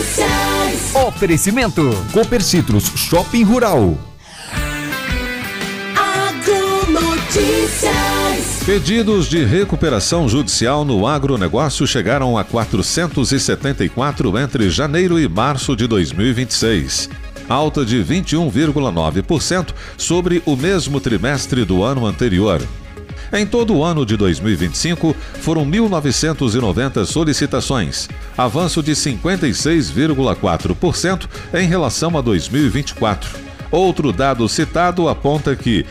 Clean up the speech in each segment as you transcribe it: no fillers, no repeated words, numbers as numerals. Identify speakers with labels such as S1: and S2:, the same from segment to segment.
S1: Oferecimento Copercitros Shopping Rural.
S2: Pedidos de recuperação judicial no agronegócio chegaram a 474 entre janeiro e março de 2026. Alta de 21,9% sobre o mesmo trimestre do ano anterior. Em todo o ano de 2025, foram 1.990 solicitações, avanço de 56,4% em relação a 2024. Outro dado citado aponta que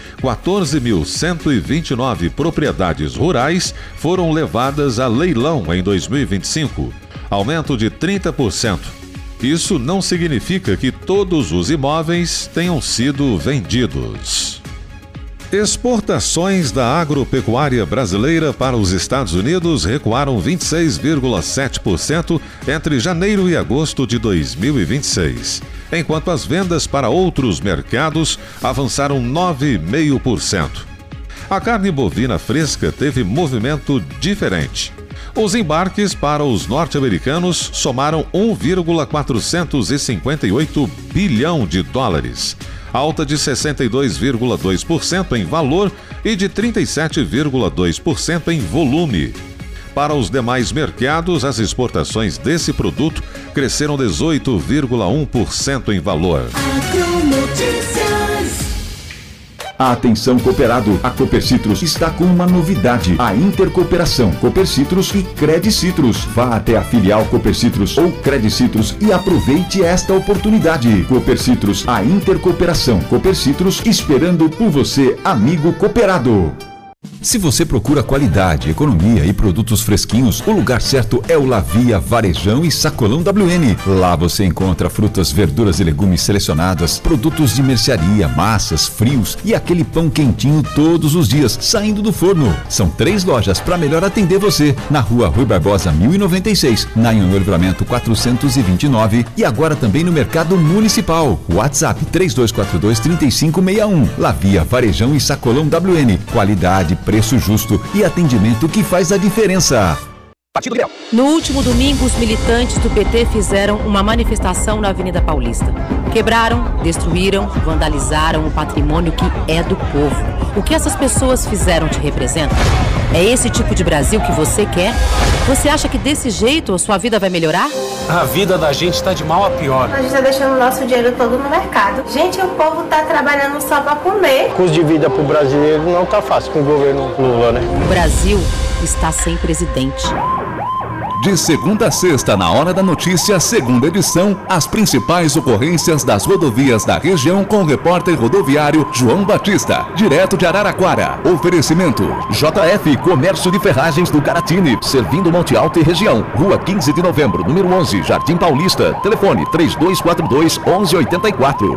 S2: 14.129 propriedades rurais foram levadas a leilão em 2025, aumento de 30%. Isso não significa que todos os imóveis tenham sido vendidos. Exportações da agropecuária brasileira para os Estados Unidos recuaram 26,7% entre janeiro e agosto de 2026, enquanto as vendas para outros mercados avançaram 9,5%. A carne bovina fresca teve movimento diferente. Os embarques para os norte-americanos somaram 1,458 bilhão de dólares, alta de 62,2% em valor e de 37,2% em volume. Para os demais mercados, as exportações desse produto cresceram 18,1% em valor.
S3: Atenção cooperado, a Copercitros está com uma novidade, a intercooperação Copercitros e Credicitrus. Vá até a filial Copercitros ou Credicitrus e aproveite esta oportunidade. Copercitros, a intercooperação Copercitros, esperando por você, amigo cooperado.
S1: Se você procura qualidade, economia e produtos fresquinhos, o lugar certo é o Lavia Varejão e Sacolão WN. Lá você encontra frutas, verduras e legumes selecionadas, produtos de mercearia, massas, frios e aquele pão quentinho todos os dias, saindo do forno. São 3 lojas para melhor atender você. Na rua Rui Barbosa 1096, na Anhanguera Livramento 429 e agora também no Mercado Municipal. WhatsApp 3242-3561. Lavia Varejão e Sacolão WN. Qualidade, preço justo e atendimento que faz a diferença.
S4: No último domingo, os militantes do PT fizeram uma manifestação na Avenida Paulista. Quebraram, destruíram, vandalizaram o patrimônio que é do povo. O que essas pessoas fizeram te representa? É esse tipo de Brasil que você quer? Você acha que desse jeito a sua vida vai melhorar?
S5: A vida da gente está de mal a pior.
S6: A gente está deixando o nosso dinheiro todo no mercado. Gente, o povo está trabalhando só para comer.
S7: O custo de vida para o brasileiro não está fácil com o governo Lula, né?
S4: O Brasil está sem presidente.
S1: De segunda a sexta, na Hora da Notícia, segunda edição, as principais ocorrências das rodovias da região com o repórter rodoviário João Batista, direto de Araraquara. Oferecimento: JF Comércio de Ferragens do Caratini, servindo Monte Alto e região. Rua 15 de Novembro, número 11, Jardim Paulista. Telefone 3242-1184.